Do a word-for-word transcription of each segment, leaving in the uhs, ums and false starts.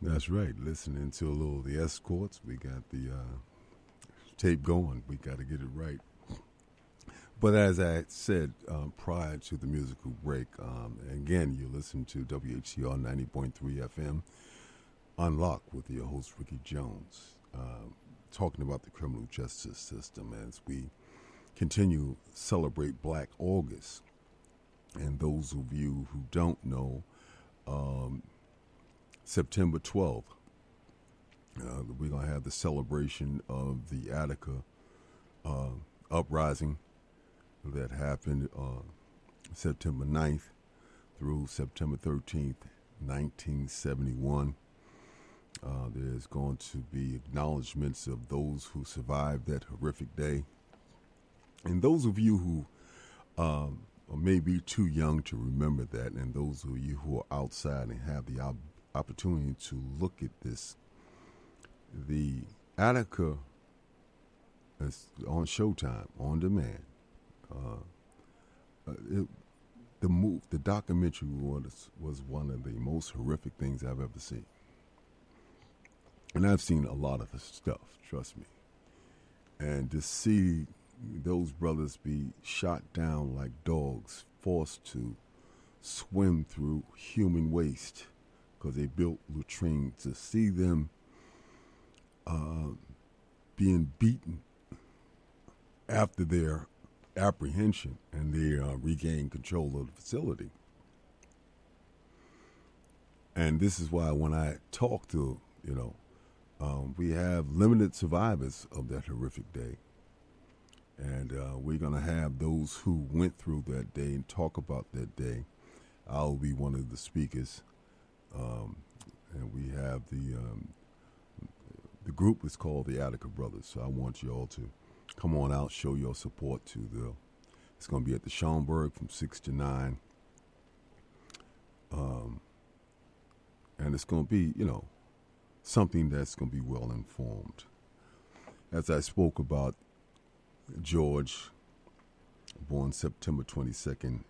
That's right. Listening to a little of the Escorts. We got the uh, tape going. We got to get it right. But as I said um, prior to the musical break, um, again, you listen to W H C R ninety point three F M, Unlocked with your host, Ricky Jones, uh, talking about the criminal justice system as we continue to celebrate Black August. And those of you who don't know, um, September twelfth, uh, we're going to have the celebration of the Attica uh, uprising that happened uh, September ninth through September thirteenth, nineteen seventy-one. Uh, there's going to be acknowledgments of those who survived that horrific day. And those of you who um, may be too young to remember that, and those of you who are outside and have the op- opportunity to look at this, the Attica is on Showtime, on demand. Uh, it, the move, the documentary was was one of the most horrific things I've ever seen, and I've seen a lot of the stuff. Trust me, and to see those brothers be shot down like dogs, forced to swim through human waste because they built latrines, to see them uh, being beaten after their apprehension and they uh, regain control of the facility. And this is why when I talk to, you know, um, we have limited survivors of that horrific day. And uh, we're going to have those who went through that day and talk about that day. I'll be one of the speakers. Um, and we have the, um, the group is called the Attica Brothers. So I want you all to come on out, show your support to the, it's going to be at the Schomburg from six to nine. Um, and it's going to be, you know, something that's going to be well informed. As I spoke about George, born September twenty-second,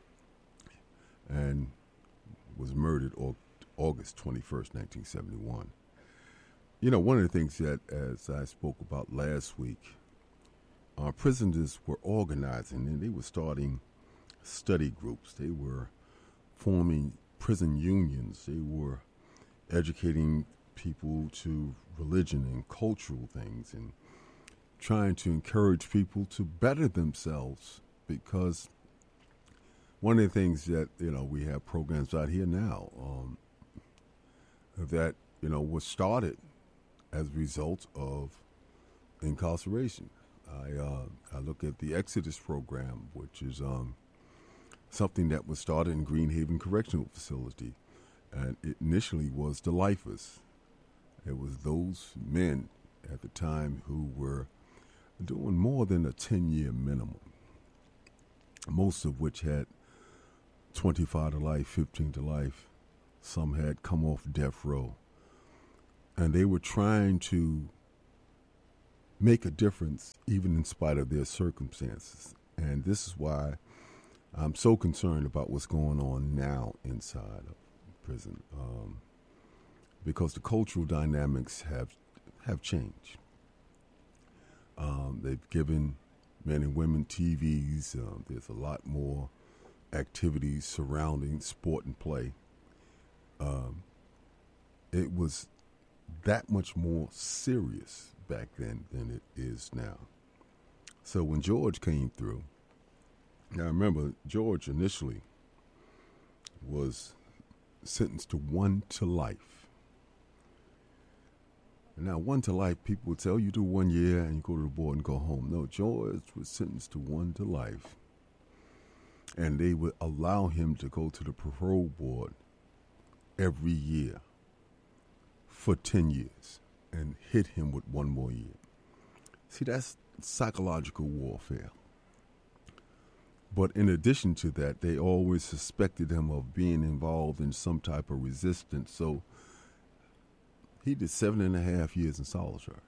and was murdered August twenty-first, nineteen seventy-one. You know, one of the things that, as I spoke about last week, our prisoners were organizing and they were starting study groups. They were forming prison unions. They were educating people to religion and cultural things and trying to encourage people to better themselves, because one of the things that, you know, we have programs out here now um, that, you know, was started as a result of incarceration. I uh, I look at the Exodus program, which is um, something that was started in Greenhaven Correctional Facility, and it initially was the lifers. It was those men at the time who were doing more than a ten-year minimum, most of which had twenty-five to life, fifteen to life. Some had come off death row, and they were trying to make a difference even in spite of their circumstances. And this is why I'm so concerned about what's going on now inside of prison, um, because the cultural dynamics have have changed. Um, they've given men and women T Vs. Um, there's a lot more activities surrounding sport and play. Um, it was that much more serious back then than it is now. So when George came through, now remember, George initially was sentenced to one to life. And now one to life, people would tell you do one year and you go to the board and go home. No, George was sentenced to one to life. And they would allow him to go to the parole board every year for ten years. And hit him with one more year. See, that's psychological warfare. But in addition to that, they always suspected him of being involved in some type of resistance. So he did seven and a half years in solitary.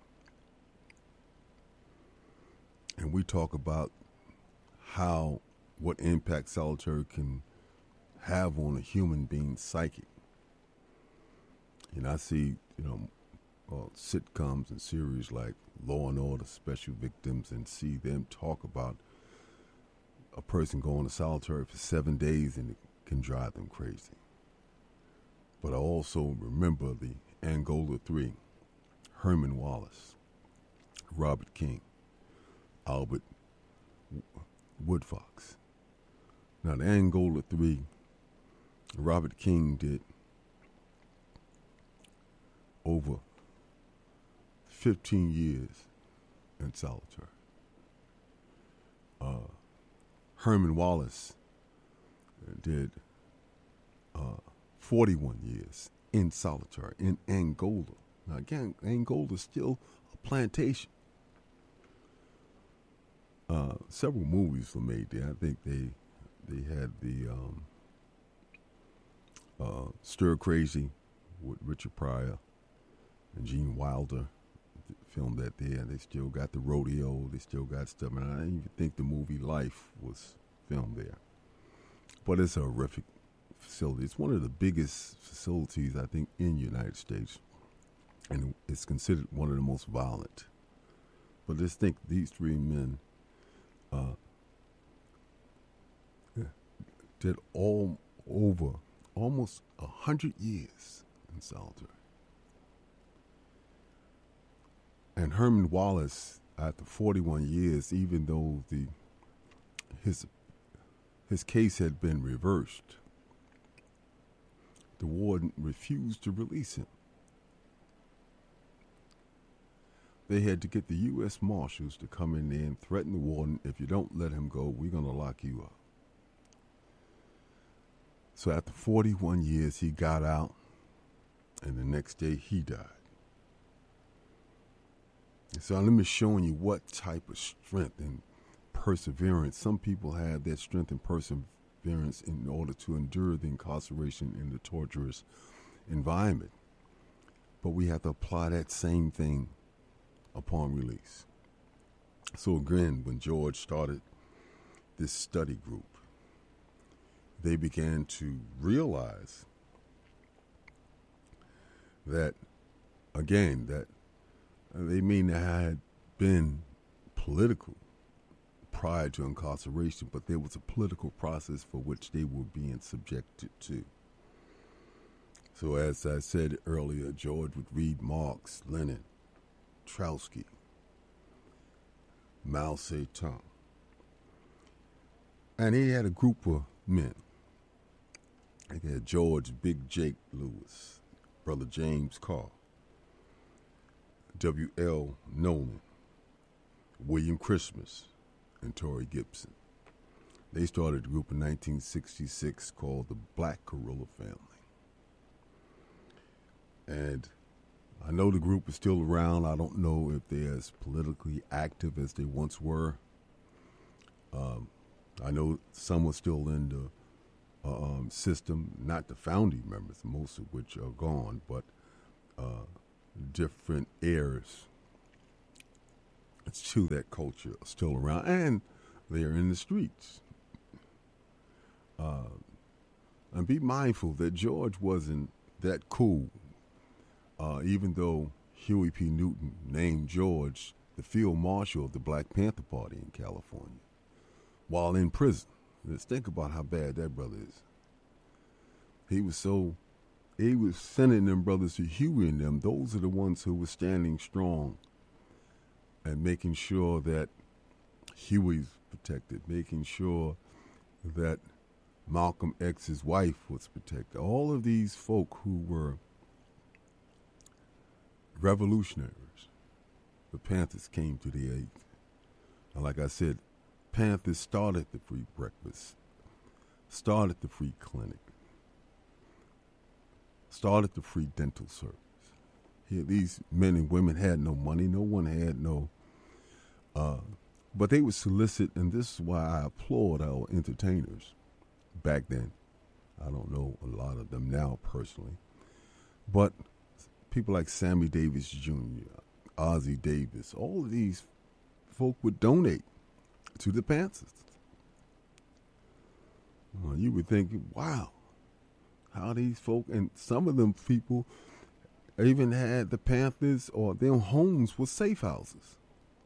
And we talk about how, what impact solitary can have on a human being's psyche. You know, I see, you know, uh, sitcoms and series like Law and Order, Special Victims, and see them talk about a person going to solitary for seven days and it can drive them crazy. But I also remember the Angola Three, Herman Wallace, Robert King, Albert Woodfox. Now, the Angola Three, Robert King did over fifteen years in solitary. Uh, Herman Wallace did uh, forty-one years in solitary in Angola. Now, again, Angola is still a plantation. Uh, several movies were made there. I think they they had the um, uh, Stir Crazy with Richard Pryor and Gene Wilder. Filmed that there. They still got the rodeo. They still got stuff. And I didn't even think the movie Life was filmed there. But it's a horrific facility. It's one of the biggest facilities, I think, in the United States. And it's considered one of the most violent. But just think, these three men uh, did all over almost a hundred years in solitary. And Herman Wallace, after forty-one years, even though the his his case had been reversed, the warden refused to release him. They had to get the U S Marshals to come in there and threaten the warden, if you don't let him go, we're going to lock you up. So after forty-one years, he got out, and the next day he died. So let me showing you what type of strength and perseverance. Some people have that strength and perseverance in order to endure the incarceration in the torturous environment. But we have to apply that same thing upon release. So again, when George started this study group, they began to realize that, again, that they may not have been political prior to incarceration, but there was a political process for which they were being subjected to. So as I said earlier, George would read Marx, Lenin, Trotsky, Mao Zedong. And he had a group of men. He had George Big Jake Lewis, Brother James Carr, W L Nolan, William Christmas, and Torrey Gibson. They started a group in nineteen sixty-six called the Black Guerrilla Family. And I know the group is still around. I don't know if they're as politically active as they once were. Um, I know some are still in the uh, um, system, not the founding members, most of which are gone, but uh, different heirs to that culture are still around, and they are in the streets. Uh, and be mindful that George wasn't that cool, uh, even though Huey P. Newton named George the field marshal of the Black Panther Party in California while in prison. Let's think about how bad that brother is. He was so He was sending them brothers to Huey and them. Those are the ones who were standing strong and making sure that Huey's protected, making sure that Malcolm X's wife was protected. All of these folk who were revolutionaries, the Panthers came to the aid. And like I said, Panthers started the free breakfast, started the free clinic, started the free dental service. Here, these men and women had no money. No one had no, uh, but they would solicit, and this is why I applaud our entertainers back then. I don't know a lot of them now personally, but people like Sammy Davis Junior, Ozzie Davis, all of these folk would donate to the Panthers. Well, you would think, wow, how these folk, and some of them people even had the Panthers or their homes were safe houses.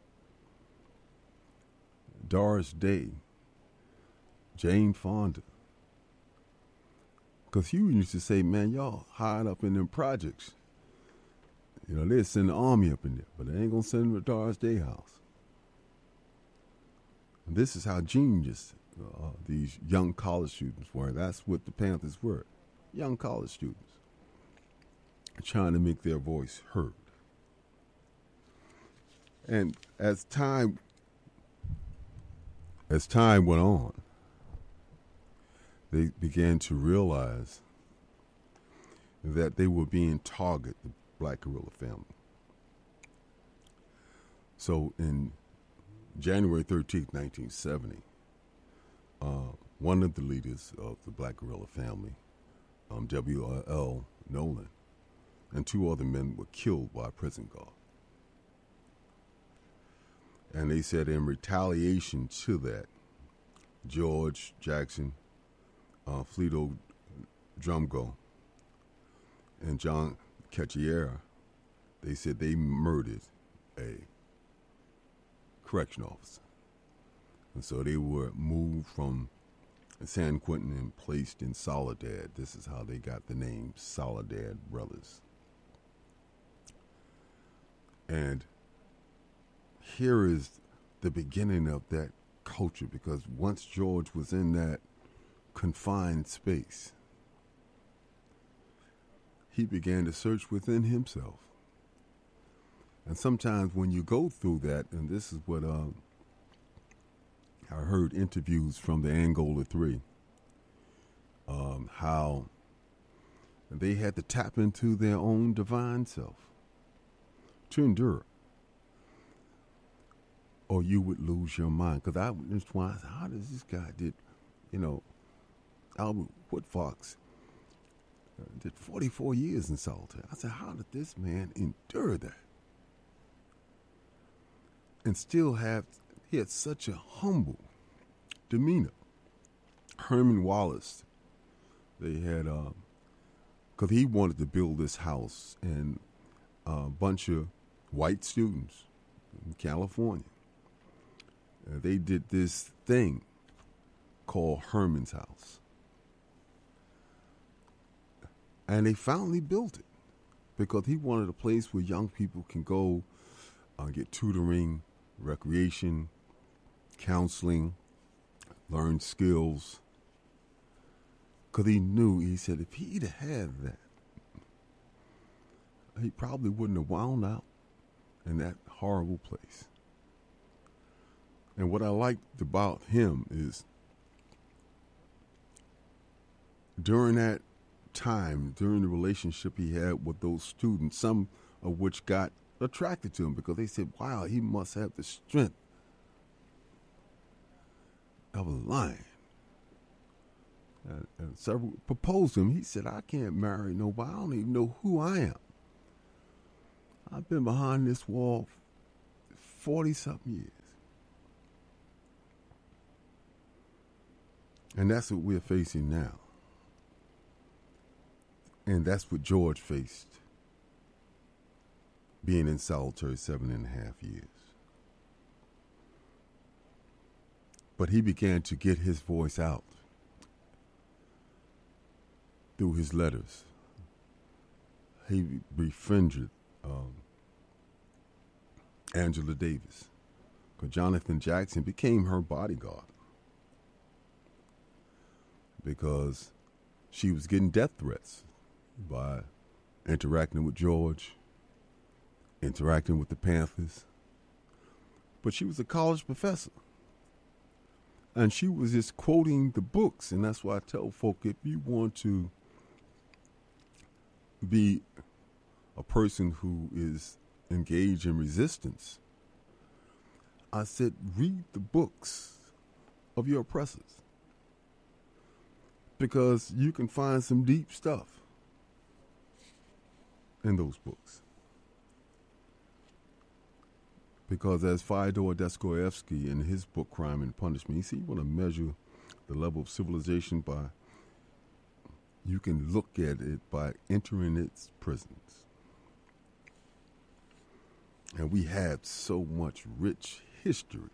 Doris Day, Jane Fonda. Because Hugh used to say, man, y'all hide up in them projects. You know, they'd send the army up in there, but they ain't going to send them to Doris Day house. And this is how genius uh, these young college students were. That's what the Panthers were, young college students trying to make their voice heard. And as time as time went on, they began to realize that they were being targeted, the Black Guerrilla family. So in January thirteenth, nineteen seventy, uh, one of the leaders of the Black Guerrilla family, um, W L Nolan, and two other men were killed by a prison guard. And they said in retaliation to that, George Jackson, uh, Fleeto Drumgo, and John Cachiera, they said they murdered a correction officer. And so they were moved from San Quentin and placed in Soledad. This is how they got the name Soledad Brothers. And here is the beginning of that culture, because once George was in that confined space, he began to search within himself. And sometimes when you go through that, and this is what um, I heard interviews from the Angola Three, um, how they had to tap into their own divine self to endure, or you would lose your mind. Because I witnessed once, how does this guy did, you know, Albert Woodfox uh, did forty-four years in solitary. I said, how did this man endure that? And still have, he had such a humble demeanor. Herman Wallace, they had, because uh, he wanted to build this house, and a bunch of white students in California, uh, they did this thing called Herman's House. And they finally built it because he wanted a place where young people can go uh, get tutoring, recreation, counseling, learn skills. Because he knew, he said, if he'd have had that, he probably wouldn't have wound out in that horrible place. And what I liked about him is during that time, during the relationship he had with those students, some of which got attracted to him because they said, wow, he must have the strength of a lion. And, and several proposed to him. He said, I can't marry nobody. I don't even know who I am. I've been behind this wall forty-something years. And that's what we're facing now. And that's what George faced, being in solitary seven and a half years. But he began to get his voice out through his letters. He befriended um, Angela Davis, because Jonathan Jackson became her bodyguard because she was getting death threats by interacting with George, interacting with the Panthers. But she was a college professor. And she was just quoting the books. And that's why I tell folk, if you want to be a person who is engaged in resistance, I said, read the books of your oppressors. Because you can find some deep stuff in those books. Because as Fyodor Dostoevsky in his book Crime and Punishment, he said you want to measure the level of civilization by, you can look at it by entering its prisons. And we have so much rich history.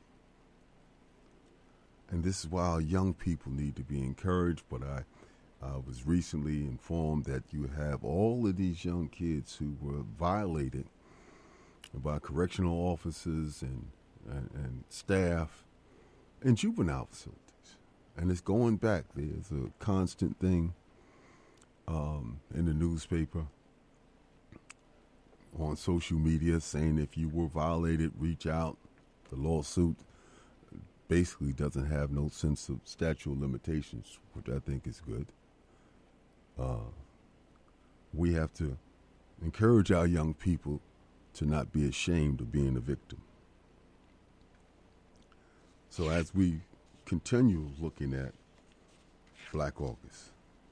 And this is why our young people need to be encouraged. But I, I was recently informed that you have all of these young kids who were violated by correctional officers and, and, and staff in juvenile facilities. And it's going back. There's a constant thing um, in the newspaper, on social media, saying if you were violated, reach out. The lawsuit basically doesn't have no sense of statute of limitations, which I think is good. Uh, we have to encourage our young people to not be ashamed of being a victim. So as we continue looking at Black August,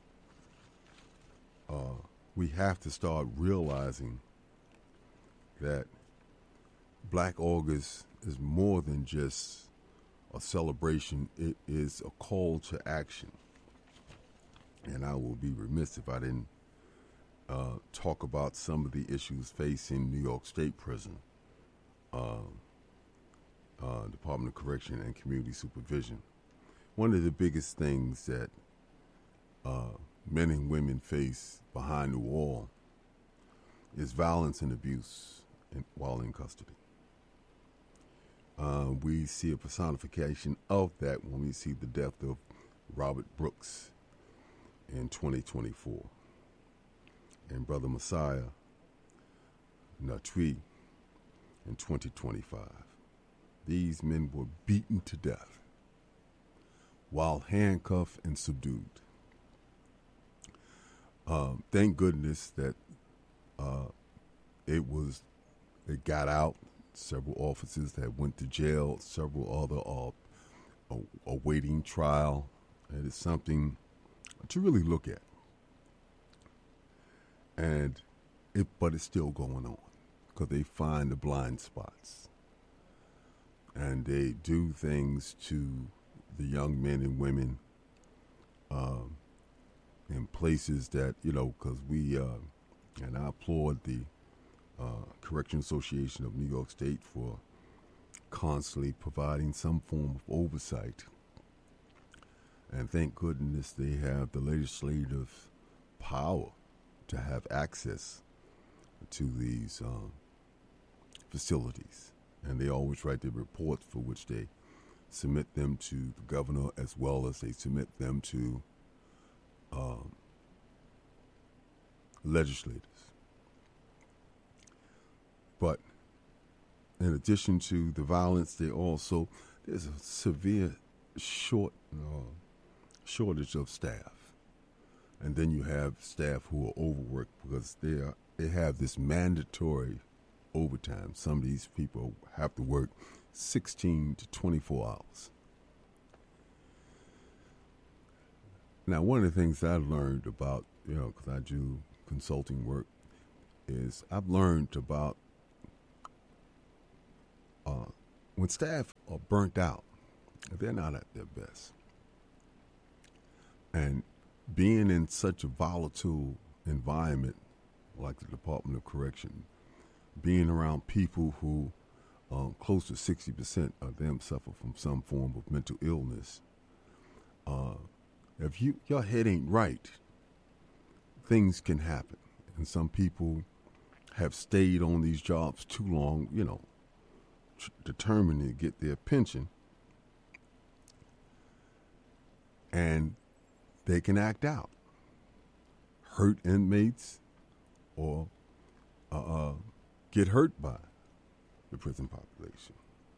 uh, we have to start realizing that Black August is more than just a celebration. It is a call to action. And I will be remiss if I didn't uh, talk about some of the issues facing New York State Prison, uh, uh, Department of Correction and Community Supervision. One of the biggest things that uh, men and women face behind the wall is violence and abuse in, while in custody. Uh, we see a personification of that when we see the death of Robert Brooks in twenty twenty-four and Brother Messiah Natwi in twenty twenty-five. These men were beaten to death while handcuffed and subdued. Um, thank goodness that uh, it was it got out. Several officers that went to jail, several other are awaiting trial. It is something to really look at. And it, but it's still going on because they find the blind spots. And they do things to the young men and women um, in places that, you know, because we, uh, and I applaud the uh, Correction Association of New York State for constantly providing some form of oversight. And thank goodness they have the legislative power to have access to these um, facilities. And they always write their reports for which they submit them to the governor as well as they submit them to um, legislators. But in addition to the violence, they also, there's a severe short uh, shortage of staff. And then you have staff who are overworked because they are, they have this mandatory overtime. Some of these people have to work sixteen to twenty-four hours. Now, one of the things I've learned about, you know, because I do consulting work, is I've learned about uh, when staff are burnt out, they're not at their best. And being in such a volatile environment like the Department of Correction, being around people who um, close to sixty percent of them suffer from some form of mental illness, uh, if you your head ain't right, things can happen. And some people have stayed on these jobs too long, you know, tr- determined to get their pension, and they can act out, hurt inmates, or uh, uh, get hurt by the prison population.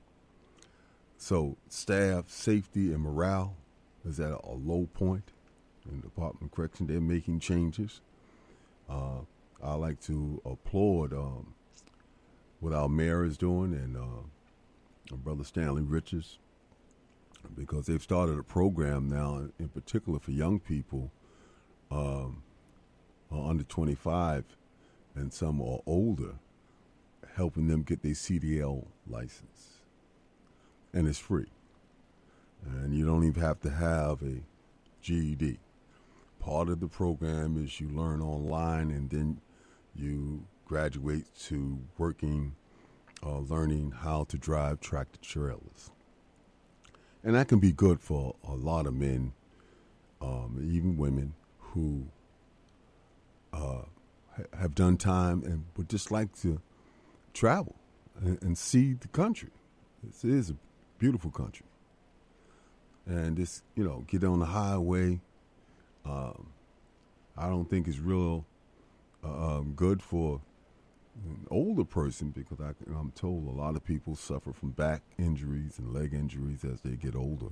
So staff safety and morale is at a low point in the Department of Correction. They're making changes. Uh, I like to applaud um, what our mayor is doing and uh, Brother Stanley Richards, because they've started a program now, in particular for young people um, under twenty-five, and some are older, helping them get their C D L license. And it's free. And you don't even have to have a G E D. Part of the program is you learn online, and then you graduate to working uh, learning how to drive tractor trailers. And that can be good for a lot of men, um, even women, who uh, ha- have done time and would just like to travel and, and see the country. This is a beautiful country. And just, you know, get on the highway. Um, I don't think it's real uh, um, good for an older person because I, I'm told a lot of people suffer from back injuries and leg injuries as they get older.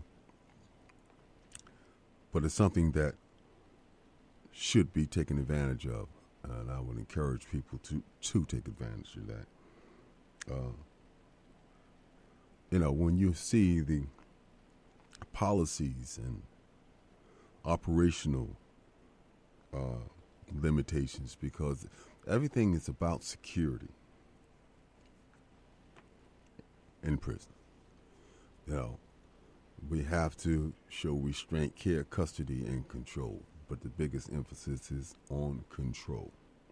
But it's something that should be taken advantage of, and I would encourage people to, to take advantage of that. Uh, you know, when you see the policies and operational uh, limitations, because everything is about security in prison. You know, we have to show restraint, care, custody, and control, but the biggest emphasis is on control.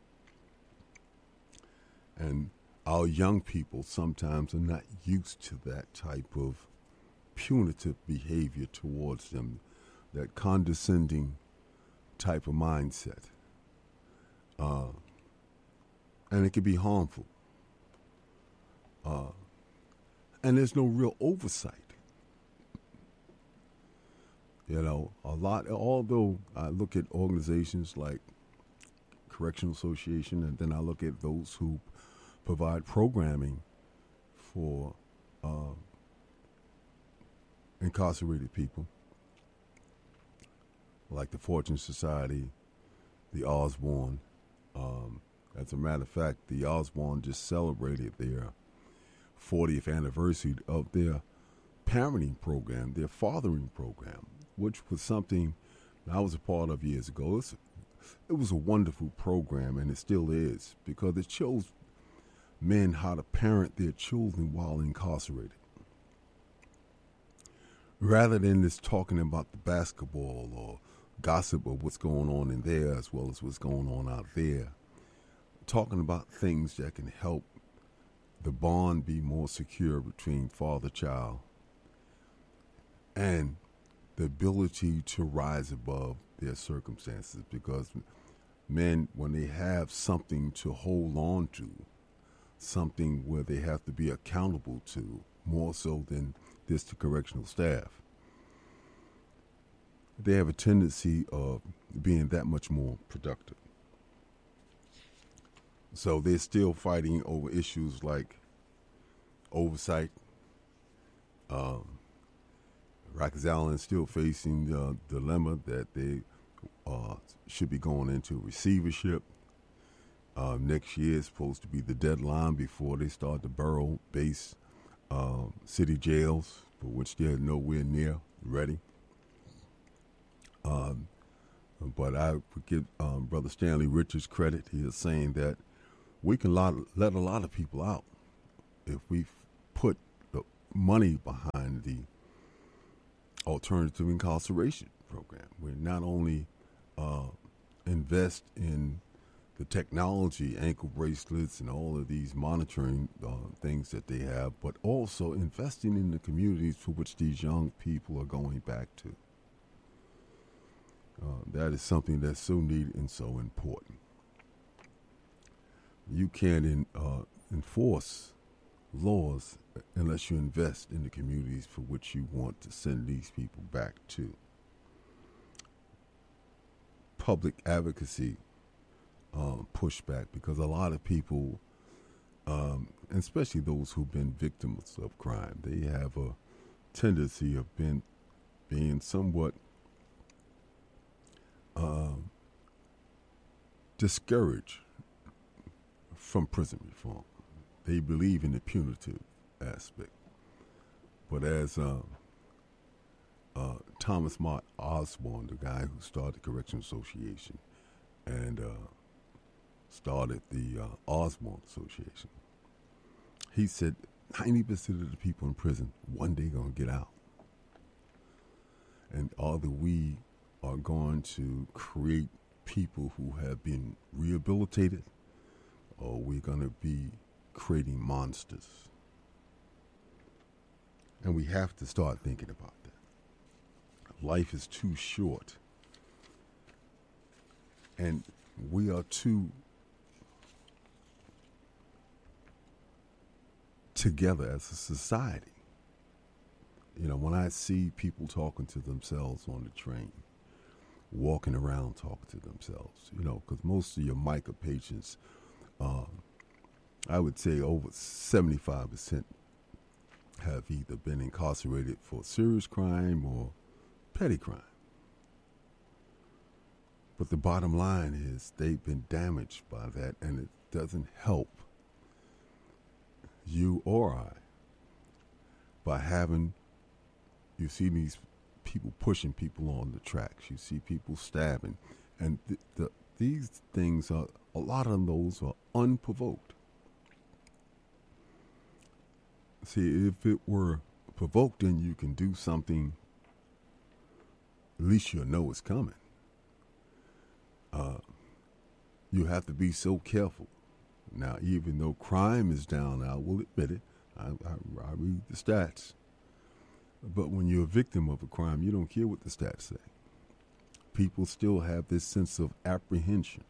And our young people sometimes are not used to that type of punitive behavior towards them, that condescending type of mindset. Uh, and it can be harmful. Uh, and there's no real oversight. You know, a lot, although I look at organizations like Correctional Association, and then I look at those who provide programming for uh, incarcerated people, like the Fortune Society, the Osborne. Um, as a matter of fact, the Osborne just celebrated their fortieth anniversary of their parenting program, their fathering program, which was something I was a part of years ago. It was, it was a wonderful program, and it still is, because it shows men how to parent their children while incarcerated. Rather than just talking about the basketball or gossip of what's going on in there as well as what's going on out there, talking about things that can help the bond be more secure between father-child and the ability to rise above their circumstances, because men, when they have something to hold on to, something where they have to be accountable to, more so than this to correctional staff, they have a tendency of being that much more productive. So they're still fighting over issues like oversight. Um, Rikers Island is still facing the dilemma that they uh, should be going into receivership. Uh, next year is supposed to be the deadline before they start the borough-based uh, city jails, for which they're nowhere near ready. Um, but I would give um, Brother Stanley Richards credit. He is saying that we can lot, let a lot of people out if we put the money behind the alternative incarceration program. We not only uh, invest in the technology, ankle bracelets, and all of these monitoring uh, things that they have, but also investing in the communities for which these young people are going back to. Uh, that is something that's so needed and so important. You can't in, uh, enforce laws unless you invest in the communities for which you want to send these people back to. Public advocacy um, pushback, because a lot of people, um, and especially those who've been victims of crime, they have a tendency of being, being somewhat um, discouraged from prison reform. They believe in the punitive aspect. But as uh, uh, Thomas Mott Osborne, the guy who started the Correctional Association and uh, started the uh, Osborne Association, he said ninety percent of the people in prison one day going to get out. And either we are going to create people who have been rehabilitated, or we're going to be creating monsters. And we have to start thinking about that. Life is too short. And we are too together as a society. You know, when I see people talking to themselves on the train, walking around talking to themselves, you know, because most of your MICA patients, uh, I would say over seventy-five percent have either been incarcerated for serious crime or petty crime. But the bottom line is they've been damaged by that, and it doesn't help you or I by having, you see these people pushing people on the tracks, you see people stabbing, and th- the, these things are, a lot of those are unprovoked. See, if it were provoked and you can do something, at least you'll know it's coming. Uh, you have to be so careful. Now, even though crime is down, I will admit it. I, I, I read the stats. But when you're a victim of a crime, you don't care what the stats say. People still have this sense of apprehension.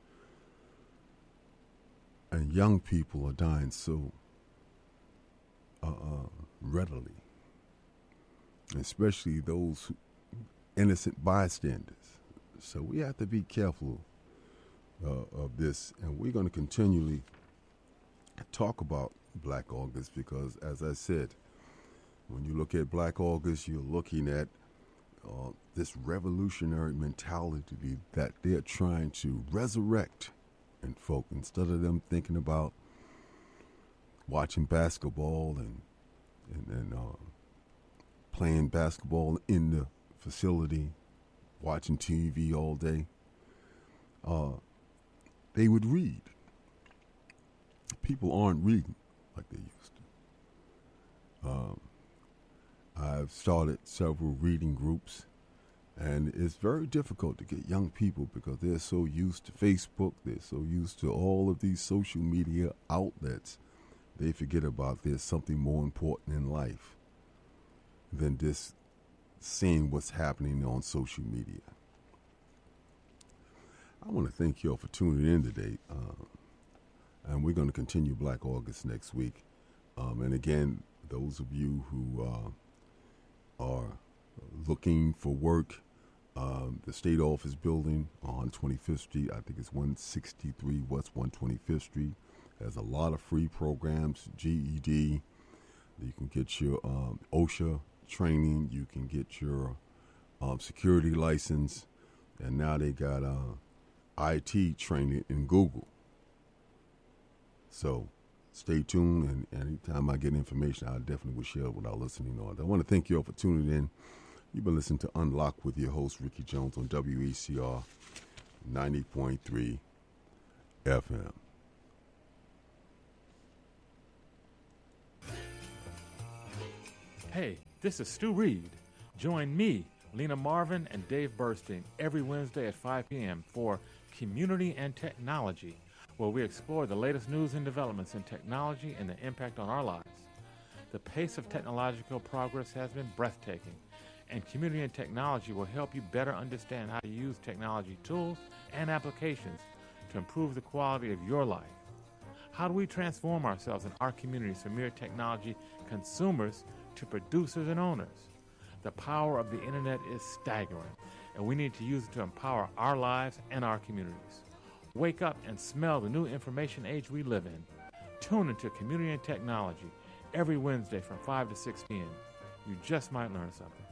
And young people are dying so uh, uh, readily, especially those who, innocent bystanders. So we have to be careful uh, of this, and we're going to continually talk about Black August because, as I said, when you look at Black August, you're looking at uh, this revolutionary mentality that they're trying to resurrect in folk. Instead of them thinking about watching basketball and and, and uh, playing basketball in the facility, watching T V all day, uh, they would read. People aren't reading like they used to. Um, I've started several reading groups, and it's very difficult to get young people because they're so used to Facebook, they're so used to all of these social media outlets, they forget about there's something more important in life than just seeing what's happening on social media. I want to thank you all for tuning in today, um, and we're going to continue Black August next week. Um, and again, those of you who uh, are looking for work, um, the state office building on twenty-fifth Street, I think it's one sixty-three West one hundred twenty-fifth Street, has a lot of free programs, G E D. You can get your um, OSHA training, you can get your um, security license, and now they got uh, I T training in Google. So stay tuned, and anytime I get information, I definitely will share it with our listening audience. I want to thank you all for tuning in. You've been listening to Unlock with your host, Ricky Jones, on W E C R ninety point three F M. Hey, this is Stu Reed. Join me, Lena Marvin, and Dave Burstein every Wednesday at five p.m. for Community and Technology, where we explore the latest news and developments in technology and the impact on our lives. The pace of technological progress has been breathtaking, and Community and Technology will help you better understand how to use technology tools and applications to improve the quality of your life. How do we transform ourselves and our communities from mere technology consumers to producers and owners? The power of the internet is staggering, and we need to use it to empower our lives and our communities. Wake up and smell the new information age we live in. Tune into Community and Technology every Wednesday from five to six p.m. You just might learn something.